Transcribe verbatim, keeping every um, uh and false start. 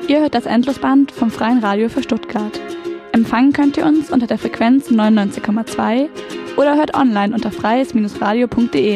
Ihr hört das Endlosband vom Freien Radio für Stuttgart. Empfangen könnt ihr uns unter der Frequenz neunundneunzig Komma zwei oder hört online unter freies Bindestrich radio punkt de.